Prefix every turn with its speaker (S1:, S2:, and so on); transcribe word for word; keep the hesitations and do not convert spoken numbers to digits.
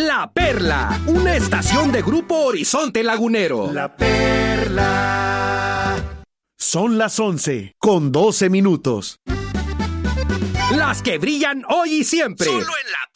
S1: La Perla, una estación de Grupo Horizonte Lagunero.
S2: La Perla. Son las once con doce minutos.
S1: Las que brillan hoy y siempre.
S3: Solo en La